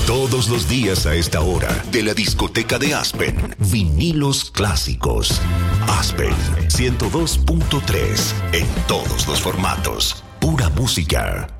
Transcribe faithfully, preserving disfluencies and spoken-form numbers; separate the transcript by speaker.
Speaker 1: Todos los días a esta hora, de la discoteca de Aspen, vinilos clásicos. Aspen ciento dos punto tres, en todos los formatos. Pura música.